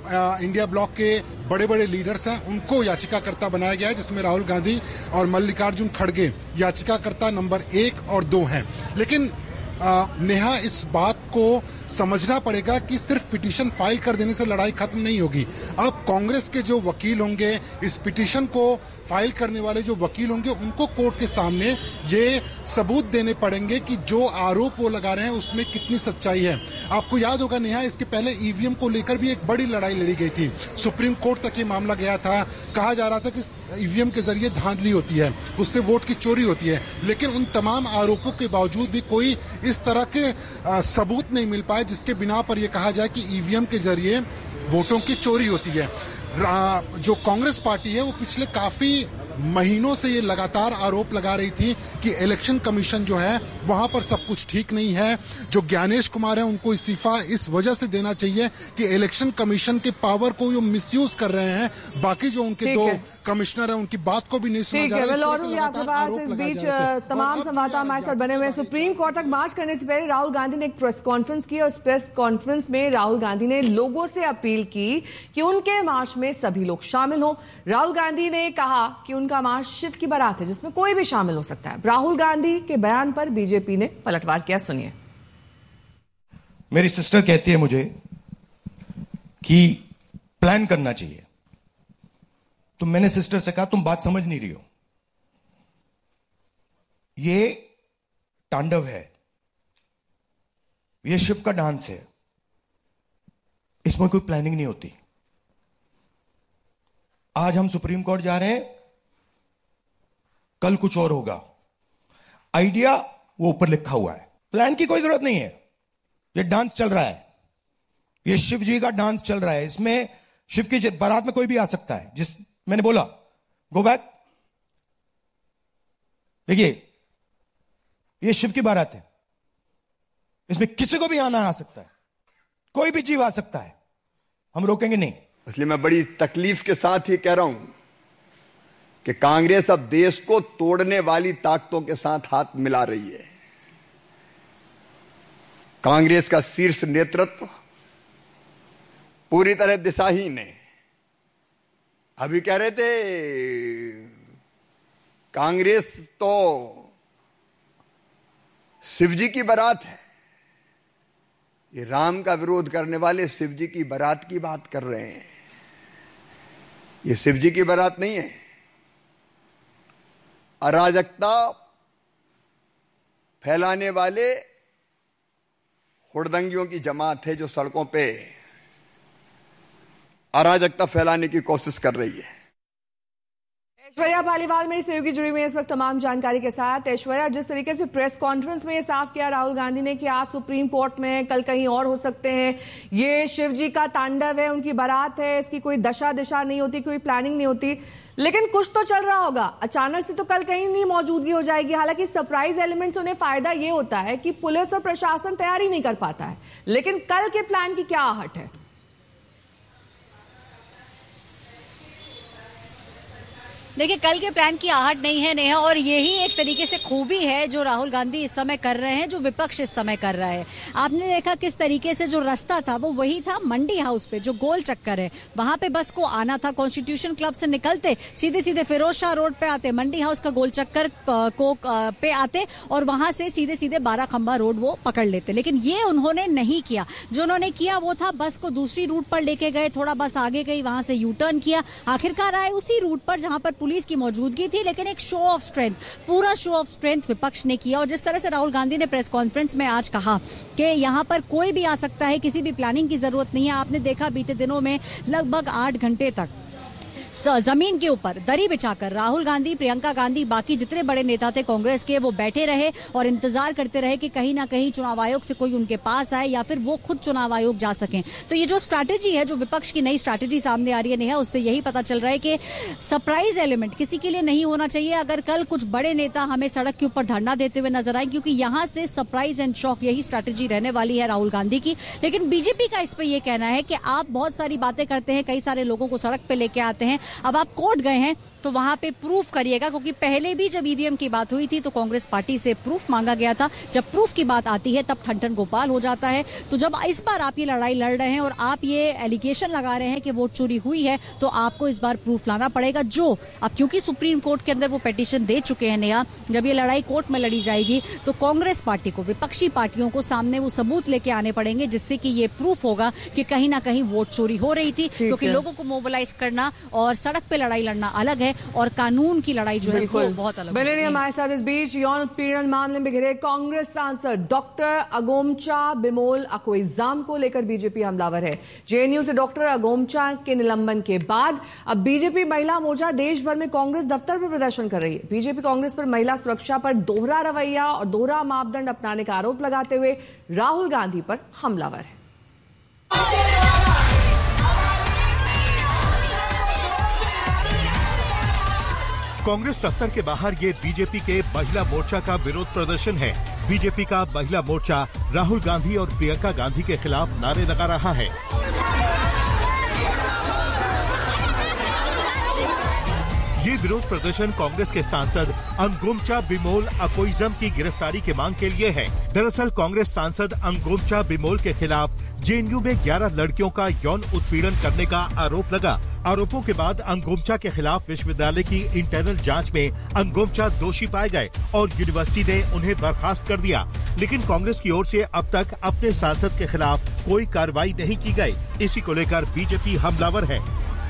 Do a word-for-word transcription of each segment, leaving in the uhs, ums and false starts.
आ, India block के बड़े बड़े लीडर्स हैं उनको याचिकाकर्ता बनाया गया है, जिसमें राहुल गांधी और मल्लिकार्जुन खड़गे याचिकाकर्ता नंबर एक और दो हैं। लेकिन आ, नेहा, इस बात को समझना पड़ेगा कि सिर्फ पिटीशन फाइल कर देने से लड़ाई खत्म नहीं होगी। अब कांग्रेस के जो वकील होंगे, इस पिटीशन को फाइल करने वाले जो वकील होंगे, उनको कोर्ट के सामने ये सबूत देने पड़ेंगे कि जो आरोप वो लगा रहे हैं उसमें कितनी सच्चाई है। आपको याद होगा नेहा, इसके पहले ईवीएम को लेकर भी एक बड़ी लड़ाई लड़ी गई थी, सुप्रीम कोर्ट तक ये मामला गया था। कहा जा रहा था कि ईवीएम के जरिए धांधली होती है, उससे वोट की चोरी होती है, लेकिन उन तमाम आरोपों के बावजूद भी कोई इस तरह के आ, सबूत नहीं मिल पाए जिसके बिना पर यह कहा जाए कि ईवीएम के जरिए वोटों की चोरी होती है। जो कांग्रेस पार्टी है वो पिछले काफी महीनों से ये लगातार आरोप लगा रही थी कि इलेक्शन कमीशन जो है वहां पर सब कुछ ठीक नहीं है। जो ज्ञानेश कुमार है उनको इस्तीफा इस वजह से देना चाहिए कि इलेक्शन कमीशन के पावर को वो मिसयूज कर रहे हैं। बाकी जो उनके दो कमिश्नर हैं उनकी बात को भी नहीं सुना जा रहा है। इस बीच तमाम संवाददाता हमारे साथ बने हुए। सुप्रीम कोर्ट तक मार्च करने से पहले राहुल गांधी ने एक प्रेस कॉन्फ्रेंस की और उस प्रेस कॉन्फ्रेंस में राहुल गांधी ने लोगों से अपील की कि उनके मार्च में सभी लोग शामिल हों। राहुल गांधी ने कहा कि उनका मार्च शिव की बारात है जिसमें कोई भी शामिल हो सकता है। राहुल गांधी के बयान पर बीजेपी ने पलटवार किया, सुनिए। मेरी सिस्टर कहती है मुझे कि प्लान करना चाहिए, तो मैंने सिस्टर से कहा तुम बात समझ नहीं रही हो, ये तांडव है, ये शिव का डांस है, इसमें कोई प्लानिंग नहीं होती। आज हम सुप्रीम कोर्ट जा रहे हैं, कल कुछ और होगा। आइडिया वो ऊपर लिखा हुआ है, प्लान की कोई जरूरत नहीं है। ये डांस चल रहा है, ये शिव जी का डांस चल रहा है, इसमें शिव की बारात में कोई भी आ सकता है। जिस मैंने बोला गो बैक, देखिए ये शिव की बारात है, इसमें किसी को भी आना आ सकता है, कोई भी जीव आ सकता है, हम रोकेंगे नहीं। इसलिए मैं बड़ी तकलीफ के साथ ही कह रहा हूं कि कांग्रेस अब देश को तोड़ने वाली ताकतों के साथ हाथ मिला रही है। कांग्रेस का शीर्ष नेतृत्व पूरी तरह दिशाहीन है। अभी कह रहे थे कांग्रेस तो शिवजी की बारात है, ये राम का विरोध करने वाले शिवजी की बारात की बात कर रहे हैं। ये शिवजी की बारात नहीं है, अराजकता फैलाने वाले हुड़दंगियों की जमात है जो सड़कों पे अराजकता फैलाने की कोशिश कर रही है। ऐश्वर्या पालीवाल मेरी सहयोगी जुड़ी हुई है इस वक्त तमाम जानकारी के साथ। ऐश्वर्या, जिस तरीके से प्रेस कॉन्फ्रेंस में ये साफ किया राहुल गांधी ने कि आज सुप्रीम कोर्ट में, कल कहीं और हो सकते हैं, ये शिव जी का तांडव है, उनकी बारात है, इसकी कोई दशा दिशा नहीं होती, कोई प्लानिंग नहीं होती, लेकिन कुछ तो चल रहा होगा। अचानक से तो कल कहीं नहीं मौजूदगी हो जाएगी। हालांकि सरप्राइज एलिमेंट से उन्हें फायदा ये होता है कि पुलिस और प्रशासन तैयारी नहीं कर पाता है, लेकिन कल के प्लान की क्या आहट है? देखिए, कल के प्लान की आहट नहीं है नेहा, और यही एक तरीके से खूबी है जो राहुल गांधी इस समय कर रहे हैं, जो विपक्ष इस समय कर रहा है। आपने देखा किस तरीके से जो रास्ता था वो वही था मंडी हाउस पे, जो गोल चक्कर है, वहां पे बस को आना था। कॉन्स्टिट्यूशन क्लब से निकलते सीधे सीधे फिरोज शाह रोड पे आते, मंडी हाउस का गोल चक्कर को पे आते और वहां से सीधे सीधे बारह खंबा रोड वो पकड़ लेते। लेकिन ये उन्होंने नहीं किया। जो उन्होंने किया वो था बस को दूसरी रूट पर लेके गए, थोड़ा बस आगे गई, वहां से यू टर्न किया, आखिरकार आए उसी रूट पर जहां पर पुलिस की मौजूदगी थी। लेकिन एक शो ऑफ स्ट्रेंथ, पूरा शो ऑफ स्ट्रेंथ विपक्ष ने किया। और जिस तरह से राहुल गांधी ने प्रेस कॉन्फ्रेंस में आज कहा कि यहां पर कोई भी आ सकता है, किसी भी प्लानिंग की जरूरत नहीं है। आपने देखा बीते दिनों में लगभग आठ घंटे तक जमीन के ऊपर दरी बिछाकर राहुल गांधी, प्रियंका गांधी, बाकी जितने बड़े नेता थे कांग्रेस के, वो बैठे रहे और इंतजार करते रहे कि कहीं ना कहीं चुनाव आयोग से कोई उनके पास आए या फिर वो खुद चुनाव आयोग जा सकें। तो ये जो स्ट्रैटेजी है, जो विपक्ष की नई स्ट्रैटेजी सामने आ रही है नेहा, उससे यही पता चल रहा है कि सरप्राइज एलिमेंट किसी के लिए नहीं होना चाहिए। अगर कल कुछ बड़े नेता हमें सड़क के ऊपर धरना देते हुए नजर आए, क्योंकि यहां से सरप्राइज एंड शॉक, यही स्ट्रैटेजी रहने वाली है राहुल गांधी की। लेकिन बीजेपी का इस पर यह कहना है कि आप बहुत सारी बातें करते हैं, कई सारे लोगों को सड़क पे लेके आते हैं, अब आप कोर्ट गए हैं तो वहां पे प्रूफ करिएगा, क्योंकि पहले भी जब ईवीएम की बात हुई थी तो कांग्रेस पार्टी से प्रूफ मांगा गया था। जब प्रूफ की बात आती है तब ठन ठन गोपाल हो जाता है। तो जब इस बार आप ये लड़ाई लड़ रहे हैं और आप ये एलिगेशन लगा रहे हैं कि वोट चोरी हुई है, तो आपको इस बार प्रूफ लाना पड़ेगा। जो अब क्योंकि सुप्रीम कोर्ट के अंदर वो पिटीशन दे चुके हैं नेहा, जब ये लड़ाई कोर्ट में लड़ी जाएगी तो कांग्रेस पार्टी को, विपक्षी पार्टियों को सामने वो सबूत लेके आने पड़ेंगे जिससे कि ये प्रूफ होगा कि कहीं ना कहीं वोट चोरी हो रही थी। क्योंकि लोगों को मोबिलाइज करना और सड़क पे लड़ाई लड़ना अलग है और कानून की लड़ाई जो है वो बहुत अलग है। हमारे साथ इस बीच यौन उत्पीड़न मामले में घिरे कांग्रेस सांसद डॉक्टर अगोमचा बिमोल अकोइजाम को लेकर बीजेपी हमलावर है। जेएनयू से डॉक्टर अगोमचा के निलंबन के बाद अब बीजेपी महिला मोर्चा देश भर में कांग्रेस दफ्तर पर प्रदर्शन कर रही है। बीजेपी कांग्रेस पर महिला सुरक्षा पर दोहरा रवैया और दोहरा मापदंड अपनाने का आरोप लगाते हुए राहुल गांधी पर हमलावर है। कांग्रेस दफ्तर के बाहर ये बीजेपी के महिला मोर्चा का विरोध प्रदर्शन है। बीजेपी का महिला मोर्चा राहुल गांधी और प्रियंका गांधी के खिलाफ नारे लगा रहा है। ये विरोध प्रदर्शन कांग्रेस के सांसद अंगोमचा बिमोल अकोइजम की गिरफ्तारी की मांग के लिए है। दरअसल कांग्रेस सांसद अंगोमचा बिमोल के खिलाफ जेएनयू में ग्यारह लड़कियों का यौन उत्पीड़न करने का आरोप लगा। आरोपों के बाद अंगोमचा के खिलाफ विश्वविद्यालय की इंटरनल जांच में अंगोमचा दोषी पाए गए और यूनिवर्सिटी ने उन्हें बर्खास्त कर दिया। लेकिन कांग्रेस की ओर से अब तक अपने सांसद के खिलाफ कोई कार्रवाई नहीं की गई। इसी को लेकर बीजेपी हमलावर है।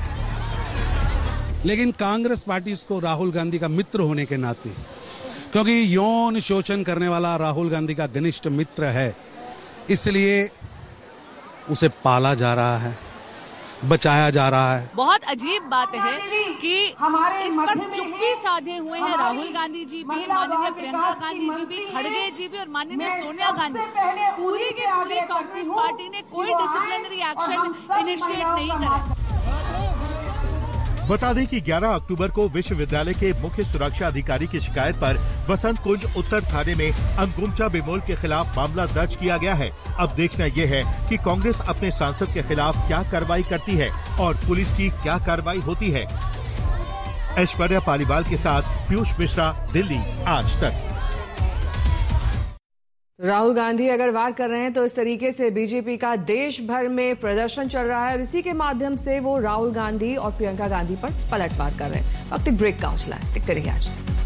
लेकिन कांग्रेस पार्टी इसको राहुल गांधी का मित्र होने के नाते, क्योंकि यौन शोषण करने वाला राहुल गांधी का घनिष्ठ मित्र है, इसलिए उसे पाला जा रहा है, बचाया जा रहा है। बहुत अजीब बात है कि इस पर चुप्पी साधे हुए हैं राहुल गांधी जी भी, माननीय प्रियंका गांधी जी भी, खड़गे जी भी और माननीय सोनिया गांधी। पूरी की पूरी कांग्रेस पार्टी ने कोई डिसिप्लिनरी एक्शन इनिशिएट नहीं करा। बता दें कि ग्यारह अक्टूबर को विश्वविद्यालय के मुख्य सुरक्षा अधिकारी की शिकायत पर वसंत कुंज उत्तर थाने में अंगोमचा बिमोल के खिलाफ मामला दर्ज किया गया है। अब देखना यह है कि कांग्रेस अपने सांसद के खिलाफ क्या कार्रवाई करती है और पुलिस की क्या कार्रवाई होती है। ऐश्वर्या पालीवाल के साथ पीयूष मिश्रा, दिल्ली, आज तक। राहुल गांधी अगर वार कर रहे हैं तो इस तरीके से बीजेपी का देश भर में प्रदर्शन चल रहा है और इसी के माध्यम से वो राहुल गांधी और प्रियंका गांधी पर पलटवार कर रहे हैं। अब तक ब्रेक का हौसला है। देखते रहिए आज तक।